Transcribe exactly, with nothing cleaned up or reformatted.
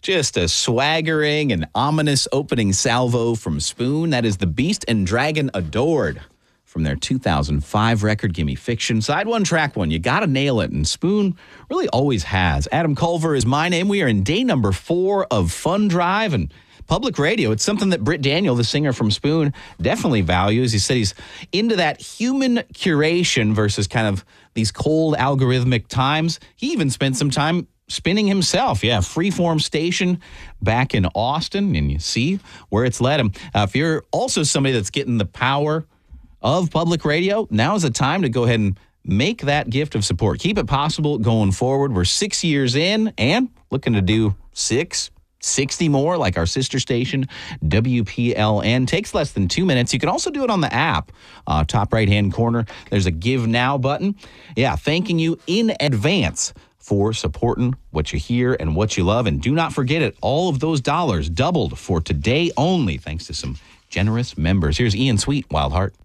Just a swaggering and ominous opening salvo from Spoon. That is The Beast and Dragon Adored from their two thousand five record, Gimme Fiction. Side one, track one. You got to nail it, and Spoon really always has. Adam Culver is my name. We are in day number four of Fun Drive and public radio. It's something that Britt Daniel, the singer from Spoon, definitely values. He said he's into that human curation versus kind of these cold algorithmic times. He even spent some time spinning himself. Yeah, Freeform Station back in Austin, and you see where it's led him. Uh, if you're also somebody that's getting the power of public radio, now is the time to go ahead and make that gift of support. Keep it possible going forward. We're six years in and looking to do six, sixty more like our sister station, W P L N. Takes less than two minutes. You can also do it on the app. Uh, top right-hand corner, there's a Give Now button. Yeah, thanking you in advance for supporting what you hear and what you love. And do not forget it, all of those dollars doubled for today only, thanks to some generous members. Here's Ian Sweet, Wild Heart.